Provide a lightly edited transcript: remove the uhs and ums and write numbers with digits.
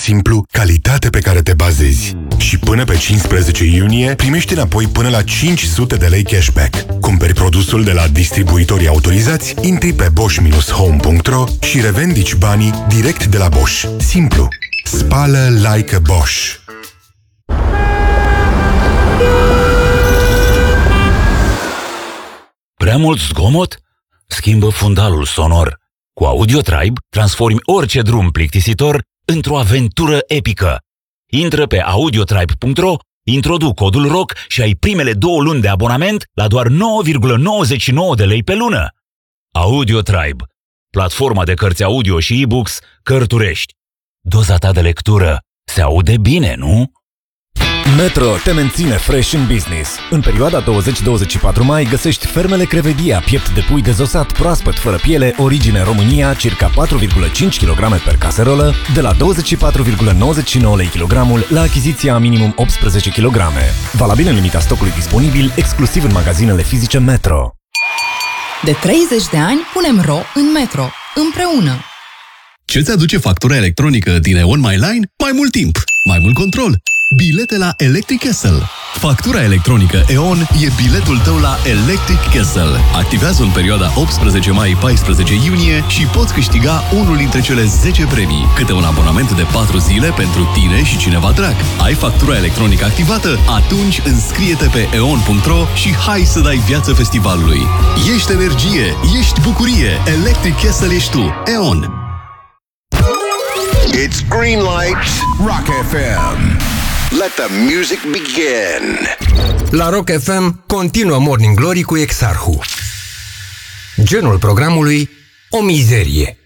simplu, calitate pe care te bazezi. Și până pe 15 iunie primești înapoi până la 500 de lei cashback. Cumperi produsul de la distribuitorii autorizați, intri pe bosch-home.ro și revendici banii direct de la Bosch. Simplu. Spală like a Bosch. Prea mult zgomot? Schimbă fundalul sonor. Cu AudioTribe transformi orice drum plictisitor într-o aventură epică. Intră pe audiotribe.ro, introdu codul ROCK și ai primele 2 luni de abonament la doar 9,99 de lei pe lună. AudioTribe, platforma de cărți audio și e-books Cărturești. Doza ta de lectură se aude bine, nu? Metro te menține fresh în business. În perioada 20-24 mai găsești fermele Crevedia, piept de pui dezosat, proaspăt, fără piele, origine România, circa 4,5 kg per caserolă, de la 24,99 lei kilogramul la achiziția a minimum 18 kg. Valabil în limita stocului disponibil, exclusiv în magazinele fizice Metro. De 30 de ani punem RO în Metro, împreună. Ce-ți aduce factura electronică din EON MyLine? Mai mult timp, mai mult control. Bilete la Electric Castle. Factura electronică EON e biletul tău la Electric Castle. Activează în perioada 18 mai-14 iunie și poți câștiga unul dintre cele 10 premii, câte un abonament de 4 zile pentru tine și cineva drag. Ai factura electronică activată? Atunci înscrie-te pe eon.ro și hai să dai viață festivalului. Ești energie, ești bucurie, Electric Castle ești tu. EON. It's green light. Rock FM. Let the music begin. La Rock FM continuă Morning Glory cu Exarhu. Genul programului: o mizerie.